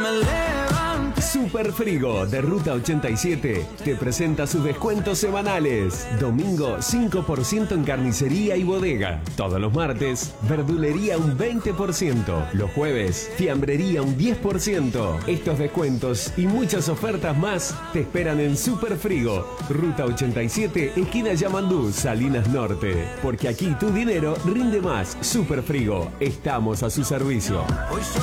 Super Frigo de Ruta 87 te presenta sus descuentos semanales. Domingo 5% en carnicería y bodega. Todos los martes, verdulería un 20%. Los jueves, fiambrería un 10%. Estos descuentos y muchas ofertas más te esperan en Super Frigo, Ruta 87, esquina Yamandú, Salinas Norte. Porque aquí tu dinero rinde más. Super Frigo, estamos a su servicio.